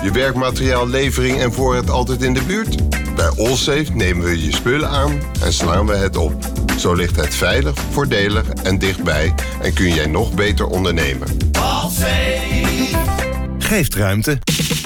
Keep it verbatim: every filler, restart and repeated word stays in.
Je werkmateriaal, levering en voorraad altijd in de buurt? Bij Allsafe nemen we je spullen aan en slaan we het op. Zo ligt het veilig, voordelig en dichtbij en kun jij nog beter ondernemen. Allsafe geeft ruimte.